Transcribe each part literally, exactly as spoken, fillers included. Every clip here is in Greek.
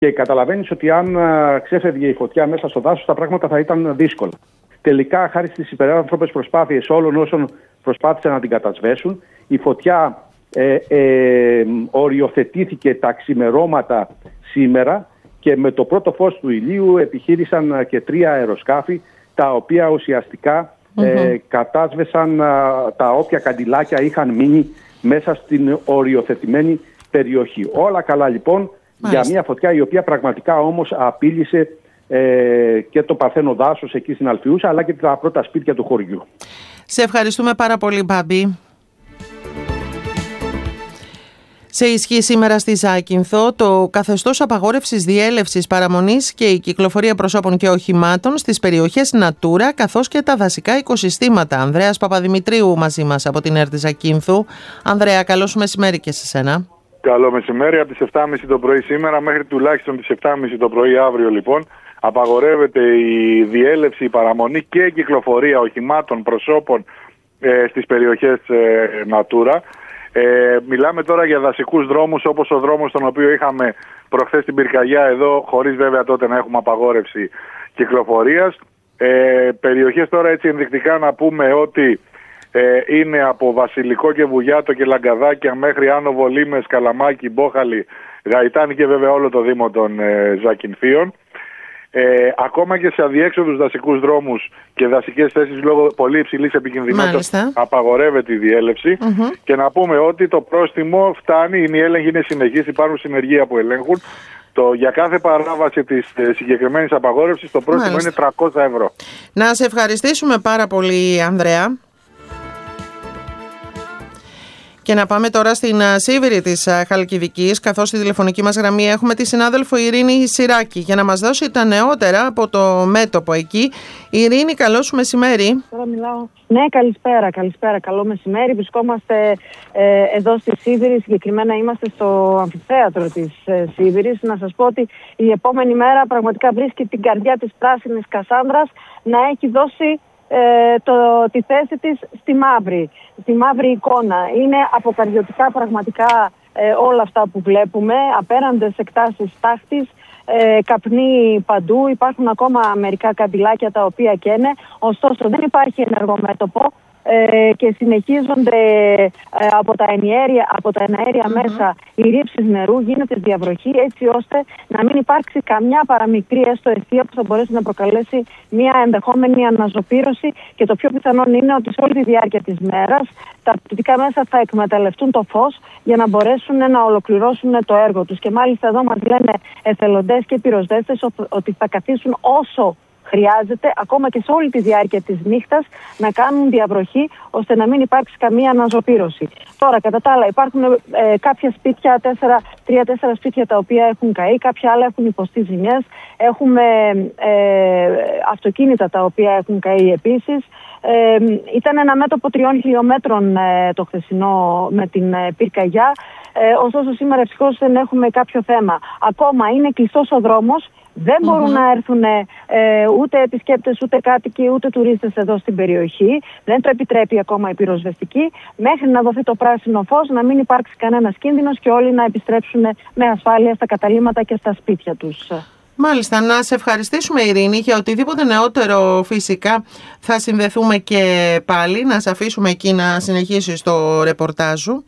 Και καταλαβαίνεις ότι αν ξέφευγε η φωτιά μέσα στο δάσος, τα πράγματα θα ήταν δύσκολα. Τελικά, χάρη στις υπεράνθρωπες προσπάθειες όλων όσων προσπάθησαν να την κατασβέσουν, η φωτιά ε, ε, οριοθετήθηκε τα ξημερώματα σήμερα και με το πρώτο φως του ηλίου επιχείρησαν και τρία αεροσκάφη, τα οποία ουσιαστικά mm-hmm. ε, κατάσβεσαν α, τα όποια καντιλάκια είχαν μείνει μέσα στην οριοθετημένη περιοχή. Όλα καλά λοιπόν. Μάλιστα. Για μια φωτιά η οποία πραγματικά όμως απείλησε ε, και το παρθένο δάσος εκεί στην Αλφιούσα, αλλά και τα πρώτα σπίτια του χωριού. Σε ευχαριστούμε πάρα πολύ, Μπάμπη. Σε ισχύ σήμερα στη Ζάκυνθο το καθεστώς απαγόρευσης διέλευσης, παραμονής και η κυκλοφορία προσώπων και οχημάτων στις περιοχές Natura, καθώς και τα δασικά οικοσυστήματα. Ανδρέας Παπαδημητρίου μαζί μας από την ΕΡΤ Ζακύνθου. Ανδρέα, καλώς μεσημέρι και σε σένα. Καλό μεσημέρι. Από τις επτά και μισή το πρωί σήμερα μέχρι τουλάχιστον τις επτά και μισή το πρωί αύριο λοιπόν απαγορεύεται η διέλευση, η παραμονή και η κυκλοφορία οχημάτων, προσώπων ε, στις περιοχές ε, Natura. Ε, μιλάμε τώρα για δασικούς δρόμους, όπως ο δρόμος τον οποίο είχαμε προχθές στην Πυρκαγιά εδώ, χωρίς βέβαια τότε να έχουμε απαγόρευση κυκλοφορίας. Ε, περιοχές τώρα έτσι ενδεικτικά να πούμε ότι ε, είναι από Βασιλικό και Βουγιάτο και Λαγκαδάκια μέχρι Άνω Βολήμες, Καλαμάκι, Μπόχαλη, Γαϊτάνη και βέβαια όλο το Δήμο των ε, Ζακυνθίων. Ε, ακόμα και σε αδιέξοδους δασικούς δρόμους και δασικές θέσεις λόγω πολύ υψηλής επικινδυνότητας απαγορεύεται η διέλευση. Mm-hmm. Και να πούμε ότι το πρόστιμο φτάνει, η έλεγχη είναι συνεχής, υπάρχουν συνεργεία που ελέγχουν. Το, για κάθε παράβαση της ε, συγκεκριμένης απαγόρευσης το πρόστιμο Μάλιστα. είναι τριακόσια ευρώ. Να σε ευχαριστήσουμε πάρα πολύ, Ανδρέα. Και να πάμε τώρα στην Σίβηρη της Χαλκιδικής, καθώς στη τηλεφωνική μας γραμμή έχουμε τη συνάδελφο Ειρήνη Σιράκη για να μας δώσει τα νεότερα από το μέτωπο εκεί. Ειρήνη, καλό σου μεσημέρι. Τώρα μιλάω. Ναι, καλησπέρα, καλησπέρα, καλό μεσημέρι. Βρισκόμαστε ε, εδώ στη Σίβηρη, συγκεκριμένα είμαστε στο αμφιθέατρο της ε, Σίβηρης. Να σας πω ότι η επόμενη μέρα πραγματικά βρίσκει την καρδιά της πράσινης Κασάνδρας να έχει δώσει Ε, το, τη θέση της στη μαύρη, στη μαύρη εικόνα. Είναι αποκαρδιωτικά πραγματικά ε, όλα αυτά που βλέπουμε, απέραντες εκτάσεις τάχτης, ε, καπνί παντού, υπάρχουν ακόμα μερικά καντιλάκια τα οποία καίνε, ωστόσο δεν υπάρχει ενεργό μέτωπο ε, και συνεχίζονται ε, από τα ενιέρια, από τα εναέρια mm-hmm. μέσα οι ρήψεις νερού, γίνεται διαβροχή έτσι ώστε να μην υπάρξει καμιά παραμικρή έστω αιστεία που θα μπορέσει να προκαλέσει μια ενδεχόμενη αναζωπήρωση, και το πιο πιθανόν είναι ότι σε όλη τη διάρκεια της μέρας τα πτυτικά μέσα θα εκμεταλλευτούν το φως για να μπορέσουν να ολοκληρώσουν το έργο τους. Και μάλιστα εδώ μας λένε εθελοντές και πυροσβέστες ότι θα καθίσουν όσο χρειάζεται, ακόμα και σε όλη τη διάρκεια της νύχτας, να κάνουν διαβροχή ώστε να μην υπάρξει καμία αναζωπήρωση. Τώρα, κατά τα άλλα, υπάρχουν ε, κάποια σπίτια, τέσσερα, τρία-τέσσερα σπίτια τα οποία έχουν καεί, κάποια άλλα έχουν υποστεί ζημιές. Έχουμε ε, αυτοκίνητα τα οποία έχουν καεί επίσης. Ε, ήταν ένα μέτωπο τριών χιλιόμετρων ε, το χθεσινό με την ε, πυρκαγιά. Ε, ωστόσο, σήμερα ευτυχώς δεν έχουμε κάποιο θέμα. Ακόμα είναι κλειστός ο δρόμος. Δεν μπορούν mm-hmm. να έρθουν ε, ούτε επισκέπτες, ούτε κάτοικοι, ούτε τουρίστες εδώ στην περιοχή. Δεν το επιτρέπει ακόμα η πυροσβεστική. Μέχρι να δοθεί το πράσινο φως, να μην υπάρξει κανένας κίνδυνος και όλοι να επιστρέψουν με ασφάλεια στα καταλύματα και στα σπίτια τους. Μάλιστα, να σε ευχαριστήσουμε, Ειρήνη, για οτιδήποτε νεότερο φυσικά θα συνδεθούμε και πάλι. Να σε αφήσουμε εκεί να συνεχίσεις το ρεπορτάζ σου.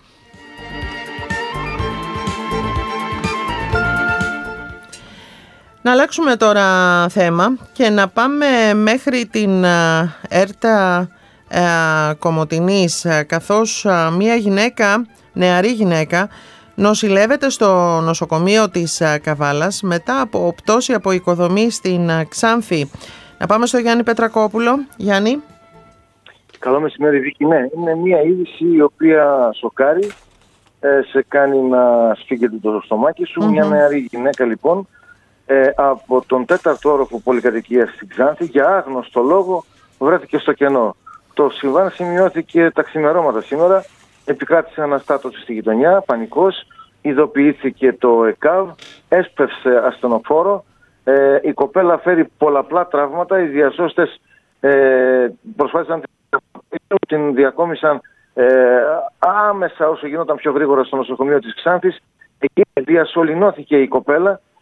Να αλλάξουμε τώρα θέμα και να πάμε μέχρι την Έρτα Κομοτηνής, καθώς μια γυναίκα, νεαρή γυναίκα, νοσηλεύεται στο νοσοκομείο της Καβάλας μετά από πτώση από οικοδομή στην Ξάνθη. Να πάμε στο Γιάννη Πετρακόπουλο. Γιάννη. Καλό μεσημέρι, Βίκη. Ναι, είναι μια είδηση η οποία σοκάρει, ε, σε κάνει να σφίγγεται το στομάχι σου. Mm-hmm. Μια νεαρή γυναίκα λοιπόν, Ε, από τον τέταρτο όροφο πολυκατοικίας στην Ξάνθη, για άγνωστο λόγο βρέθηκε στο κενό. Το συμβάν σημειώθηκε τα ξημερώματα σήμερα, επικράτησε αναστάτωση στη γειτονιά, πανικός, ειδοποιήθηκε το ΕΚΑΒ, έσπευσε ασθενοφόρο, ε, η κοπέλα φέρει πολλαπλά τραύματα, οι διασώστες ε, προσπάθησαν την διακόμισαν ε, άμεσα όσο γινόταν πιο γρήγορα στο νοσοκομείο της Ξάνθης. Εκεί διασωληνώθηκε η κοπέλα